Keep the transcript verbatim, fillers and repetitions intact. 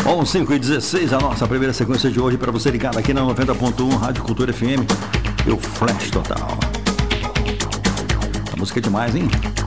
Bom, cinco e dezesseis, a nossa primeira sequência de hoje para você ligado aqui na noventa ponto um Rádio Cultura F M e o Flash Total. A música é demais, hein?